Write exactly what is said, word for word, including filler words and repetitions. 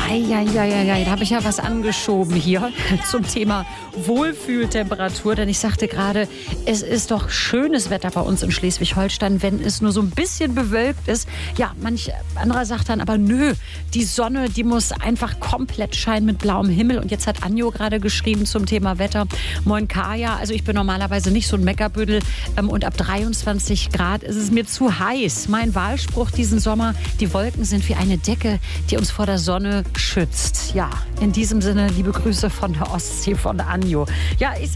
Eieieiei, da habe ich ja was angeschoben hier zum Thema Wohlfühltemperatur, denn ich sagte gerade, es ist doch schönes Wetter bei uns in Schleswig-Holstein, wenn es nur so ein bisschen bewölkt ist. Ja, manch anderer sagt dann aber, nö, die Sonne, die muss einfach komplett scheinen mit blauem Himmel. Und jetzt hat Anjo gerade geschrieben zum Thema Wetter. Moin Kaya, also ich bin normalerweise nicht so ein Meckerbüdel ähm, und ab dreiundzwanzig Grad ist es mir zu heiß. Mein Wahlspruch diesen Sommer, die Wolken sind wie eine Decke, die uns vor der Sonne schützt. Ja, in diesem Sinne liebe Grüße von der Ostsee, von Anjo. Ja, ich